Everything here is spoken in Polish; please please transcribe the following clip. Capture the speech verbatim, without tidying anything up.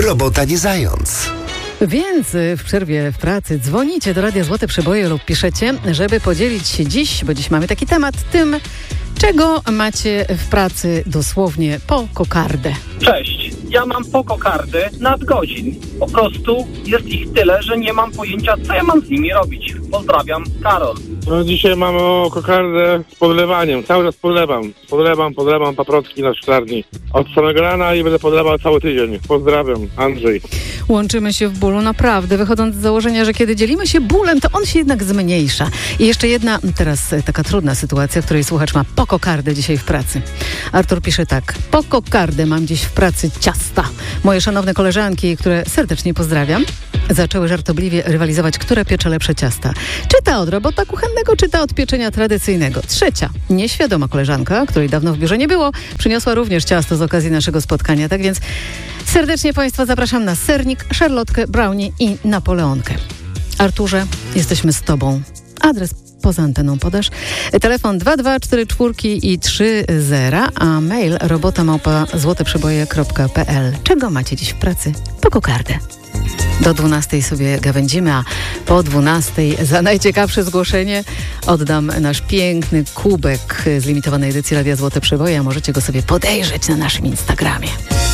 Robota nie zając. Więc w przerwie w pracy dzwonicie do Radia Złote Przeboje lub piszecie, żeby podzielić się dziś, bo dziś mamy taki temat, tym, czego macie w pracy dosłownie po kokardę. Cześć, ja mam po kokardę nadgodzin. Po prostu jest ich tyle, że nie mam pojęcia, co ja mam z nimi robić. Pozdrawiam, Karol. No dzisiaj mamy o kokardę z podlewaniem. Cały czas podlewam. Podlewam, podlewam paprotki na szklarni. Od samego rana i będę podlewał cały tydzień. Pozdrawiam, Andrzej. Łączymy się w bólu, naprawdę, wychodząc z założenia, że kiedy dzielimy się bólem, to on się jednak zmniejsza. I jeszcze jedna, teraz taka trudna sytuacja, w której słuchacz ma po kokardę dzisiaj w pracy. Artur pisze tak. Po kokardę mam dziś w pracy ciasta. Moje szanowne koleżanki, które serdecznie pozdrawiam, zaczęły żartobliwie rywalizować, które piecze lepsze ciasta. Czy ta od robota kuchennego, czy ta od pieczenia tradycyjnego. Trzecia, nieświadoma koleżanka, której dawno w biurze nie było, przyniosła również ciasto z okazji naszego spotkania. Tak więc serdecznie Państwa zapraszam na sernik, szarlotkę, brownie i napoleonkę. Arturze, jesteśmy z Tobą. Adres poza anteną podasz. Telefon dwa dwa cztery cztery i trzy zero, a mail robota małpa złoteprzeboje kropka p l. Czego macie dziś w pracy? Po kokardę. Do dwunastej sobie gawędzimy, a po dwunastej za najciekawsze zgłoszenie oddam nasz piękny kubek z limitowanej edycji Radia Złote Przeboje, a możecie go sobie podejrzeć na naszym Instagramie.